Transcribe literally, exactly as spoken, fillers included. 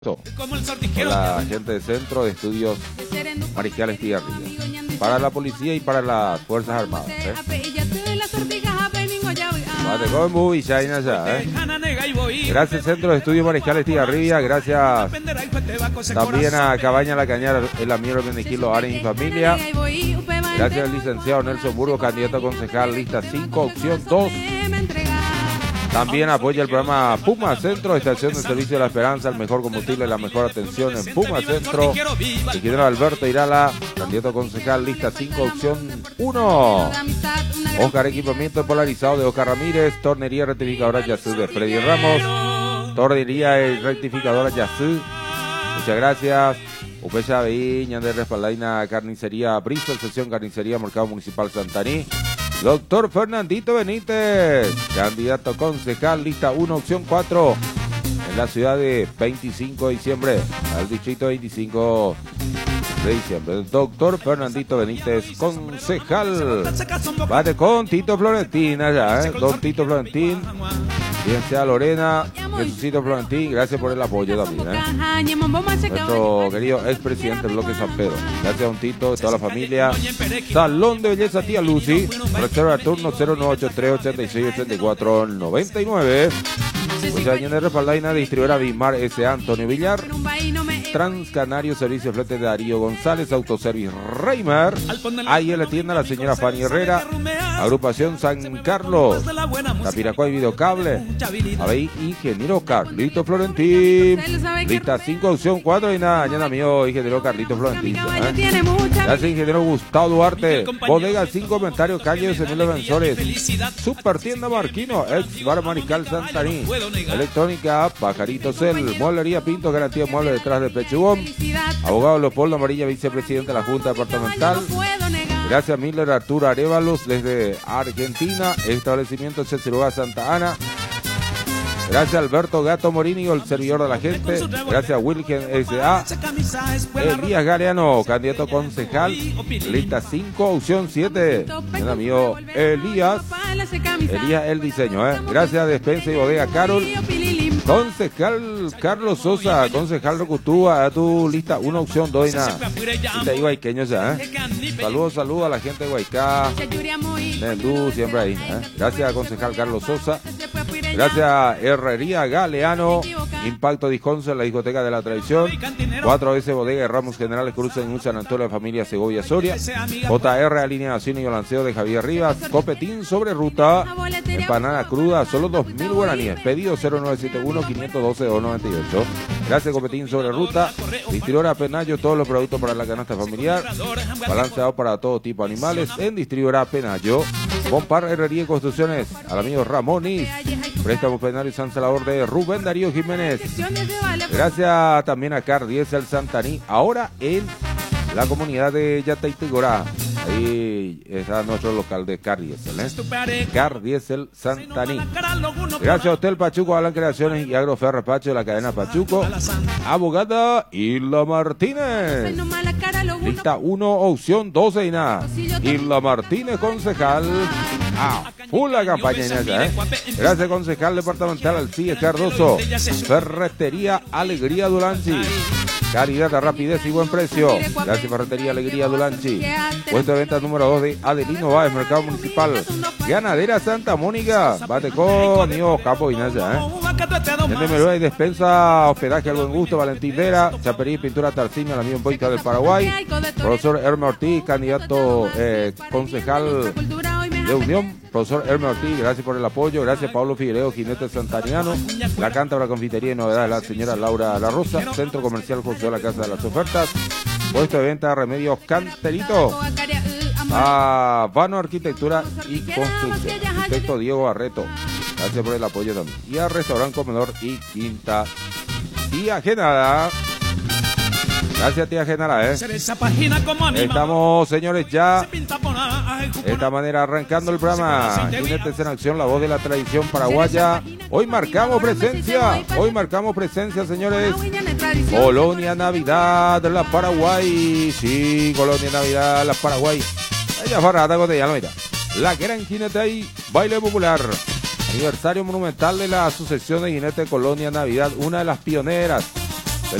La gente de Centro de Estudios Mariscal Estigarribia, para la policía y para las Fuerzas Armadas, ¿eh? ¿eh? Gracias Centro de Estudios Mariscal Estigarribia, gracias también a Cabaña La Cañada, el amigo Benegilo Ares y familia. Gracias al licenciado Nelson Burgo, candidato a concejal, lista cinco, opción dos. También apoya el programa Puma Centro, estación de servicio de la Esperanza, el mejor combustible, la mejor atención en Puma Centro. El general Alberto Irala, candidato a concejal, lista cinco, opción uno. Oscar, equipamiento polarizado de Oscar Ramírez. Tornería rectificadora Yasú de Freddy Ramos. Tornería y rectificadora Yasú. Muchas gracias. Upecha Viña de Respaldaina, Carnicería Bristol, sección Carnicería, Mercado Municipal Santaní. Doctor Fernandito Benítez, candidato concejal, lista uno, opción cuatro, en la ciudad de veinticinco de diciembre, al distrito veinticinco de diciembre. Doctor Fernandito Benítez, concejal. Bate con Tito Florentín allá, ¿eh? Don Tito Florentín. Bien sea Lorena, Jesucito Florentín, gracias por el apoyo también, ¿eh? Nuestro querido expresidente del bloque San Pedro. Gracias a Don Tito, toda la familia. Salón de Belleza Tía Lucy, reserva de turno cero nueve ocho tres, ochenta y seis, ochenta y cuatro, noventa y nueve. Muchas años de Respaldaina, distribuidora Bimar S A Antonio Villar. Transcanario, servicio de flete de Darío González, Autoservice Reimer. Ahí en la tienda la señora Fanny Herrera. Agrupación San Carlos. Tapiracuay Videocable. Ahí ingeniero Carlito Florentín. Lista cinco, opción cuatro y nada. Mañana mío, ingeniero Carlito Florentín. ¿eh? Gracias, ingeniero Gustavo Duarte. Bodega sin comentarios, calle de Emilio Venzores. Super tienda Marquino, ex bar Mariscal Santaní. Electrónica, Pajarito Cel. Mueblería Pinto, garantía mueble detrás de Pechugón. Abogado Leopoldo Amarilla, vicepresidente de la Junta Departamental. Gracias Miller Arturo Arevalos desde Argentina. Establecimiento Ceciruga Santa Ana. Gracias Alberto Gato Morini, el servidor de la gente. Gracias Wilken S A. Elías Galeano, candidato concejal. Lista cinco, opción siete. Mi amigo Elías. Elías el diseño, ¿eh? Gracias Despensa y Bodega Carol. Concejal Carlos Sosa, concejal Rocutúa, a tu lista una, opción dos y nada. Lista ahí guayqueños ya, ¿eh? Saludos, saludos a la gente de Guaycá. Mendú, siempre ahí, ¿eh? Gracias concejal Carlos Sosa. Gracias Herrería Galeano. Impacto Disconso en la discoteca de la tradición. Cuatro veces Bodega de Ramos Generales Cruz en un San Antonio de Familia Segovia Soria. J R alineación y balanceo de Javier Rivas. Copetín sobre ruta. Empanada cruda, solo dos mil guaraníes. Pedido cero nueve siete uno, cinco uno dos, dos nueve ocho. Gracias Copetín sobre ruta. Distribuidora Penayo, todos los productos para la canasta familiar. Balanceado para todo tipo de animales. En Distribuidora Penayo. Compar Herrería y Construcciones. Al amigo Ramonis. Préstamo Penario y San Salvador de Rubén Darío Jiménez. Gracias también a Car Diesel Santaní. Ahora en la comunidad de Yataitigorá. Ahí está nuestro local de Car Diesel, ¿eh? Car Diesel Santaní. Gracias a Hotel Pachuco, Alan Creaciones y Agroferre Pacho de la cadena Pachuco. Abogada Isla Martínez. Lista uno, opción doce y nada. Isla Martínez, concejal. Ah, full la campaña en ella, ¿eh? Gracias, concejal departamental Alcides Cardoso. Ferretería Alegría Dulanchi. Calidad, rapidez y buen precio. Gracias, Ferretería Alegría Dulanchi. Puesto de venta número dos de Adelino Báez, Mercado Municipal. Ganadera Santa Mónica. Bate con mío Capo Inaya, ¿eh? Gente Meruá y Despensa, hospedaje al buen gusto, Valentín Vera. Chapería y Pintura Tarcimio, el amigo Poica del Paraguay. Profesor Herme Ortiz, candidato eh, concejal de Unión. Profesor Herme Ortiz, gracias por el apoyo. Gracias Pablo Figueiredo, jinete santaniano. La Cántabra Confitería y Novedades, la señora Laura La Rosa. Centro Comercial José de la Casa de las Ofertas. Puesto de venta Remedios Canterito. A Vano Arquitectura y Construcción. Arquitecto Diego Barreto. Gracias por el apoyo también. Y a Restaurante Comedor y Quinta Tía Genara. Gracias, tía Genara, ¿eh? Estamos, señores, ya de esta manera arrancando el programa. Jinetes en acción, la voz de la tradición paraguaya. Hoy marcamos presencia, hoy marcamos presencia, señores. Colonia Navidad, la Paraguay. Sí, Colonia Navidad, la Paraguay. Ella farrata cotidiana, mira. La gran jinete ahí, baile popular. Aniversario monumental de la Asociación de Jinetes Colonia Navidad, una de las pioneras